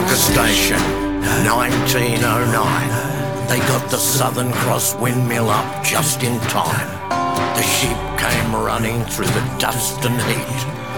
Bunker Station, 1909. They got the Southern Cross windmill up just in time. The sheep came running through the dust and heat.